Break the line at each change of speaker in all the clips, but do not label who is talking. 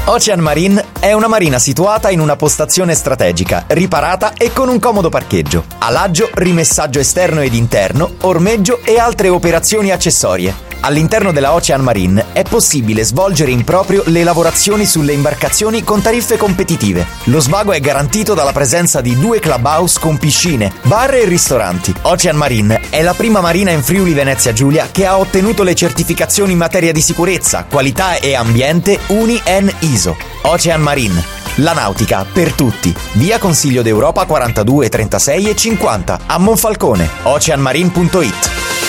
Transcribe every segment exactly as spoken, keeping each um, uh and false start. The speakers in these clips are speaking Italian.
Ocean Marine è una marina situata in una postazione strategica, riparata e con un comodo parcheggio. Alaggio, rimessaggio esterno ed interno, ormeggio e altre operazioni accessorie. All'interno della Ocean Marine è possibile svolgere in proprio le lavorazioni sulle imbarcazioni con tariffe competitive. Lo svago è garantito dalla presenza di due clubhouse con piscine, bar e ristoranti. Ocean Marine è la prima marina in Friuli Venezia Giulia che ha ottenuto le certificazioni in materia di sicurezza, qualità e ambiente U N I-N I S O. Ocean Marine, la nautica per tutti. Via Consiglio d'Europa quarantadue, trentasei e cinquanta a Monfalcone. ocean marine punto it.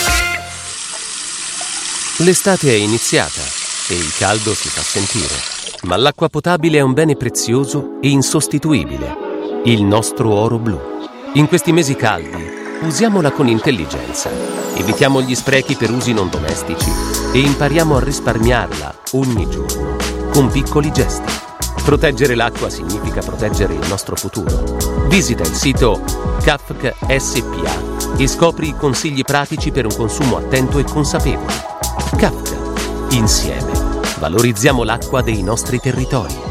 L'estate è iniziata e il caldo si fa sentire, ma l'acqua potabile è un bene prezioso e insostituibile, il nostro oro blu. In questi mesi caldi usiamola con intelligenza, evitiamo gli sprechi per usi non domestici e impariamo a risparmiarla ogni giorno con piccoli gesti. Proteggere l'acqua significa proteggere il nostro futuro. Visita il sito K A F C S P A e scopri i consigli pratici per un consumo attento e consapevole. Kafka. Insieme valorizziamo l'acqua dei nostri territori.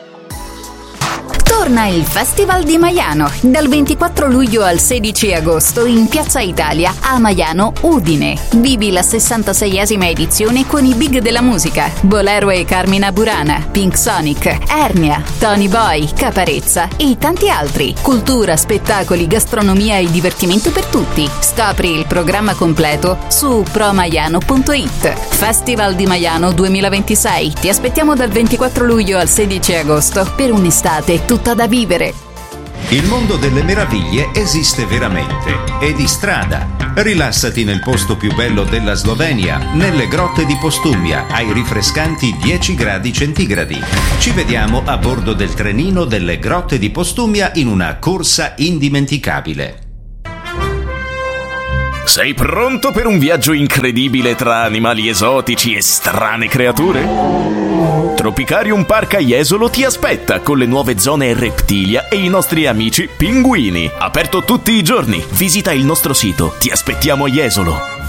Torna il Festival di Maiano dal ventiquattro luglio al sedici agosto in Piazza Italia a Maiano, Udine. Vivi la sessantaseiesima edizione con i big della musica: Bolero e Carmina Burana, Pink Sonic, Ernia, Tony Boy, Caparezza e tanti altri. Cultura, spettacoli, gastronomia e divertimento per tutti. Scopri il programma completo su promaiano punto it. Festival di Maiano duemilaventisei. Ti aspettiamo dal ventiquattro luglio al sedici agosto per un'estate tutta da vivere.
Il mondo delle meraviglie esiste veramente e di strada. Rilassati nel posto più bello della Slovenia, nelle grotte di Postumia, ai rinfrescanti dieci gradi centigradi. Ci vediamo a bordo del trenino delle grotte di Postumia in una corsa indimenticabile.
Sei pronto per un viaggio incredibile tra animali esotici e strane creature? Tropicarium Park a Jesolo ti aspetta con le nuove zone reptilia e i nostri amici pinguini. Aperto tutti i giorni. Visita il nostro sito. Ti aspettiamo a Jesolo.